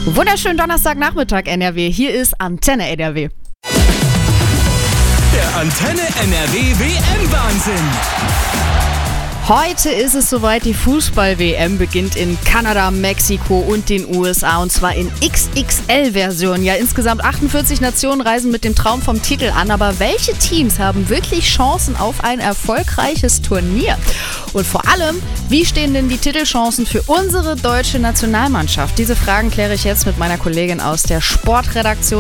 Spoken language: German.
Wunderschönen Donnerstagnachmittag, NRW. Hier ist Antenne NRW. Der Antenne NRW WM-Wahnsinn. Heute ist es soweit, die Fußball-WM beginnt in Kanada, Mexiko und den USA und zwar in XXL-Version. Ja, insgesamt 48 Nationen reisen mit dem Traum vom Titel an, aber welche Teams haben wirklich Chancen auf ein erfolgreiches Turnier? Und vor allem, wie stehen denn die Titelchancen für unsere deutsche Nationalmannschaft? Diese Fragen kläre ich jetzt mit meiner Kollegin aus der Sportredaktion.